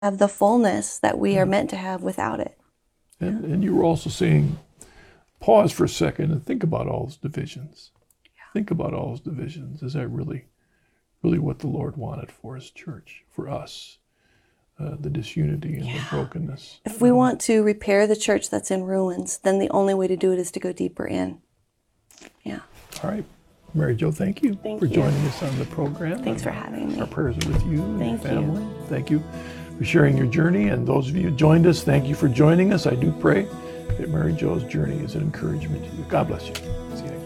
have the fullness that we are meant to have without it. And you were also saying, pause for a second and think about all those divisions. Yeah. Think about all those divisions. Is that really what the Lord wanted for His church, for us? The disunity and the brokenness. If we want to repair the church that's in ruins, then the only way to do it is to go deeper in. Yeah. All right. Mary Jo, thank you for joining us on the program. Thanks for having me. Our prayers are with you and your family. You. Thank you for sharing your journey. And those of you who joined us, thank you for joining us. I do pray that Mary Jo's journey is an encouragement to you. God bless you.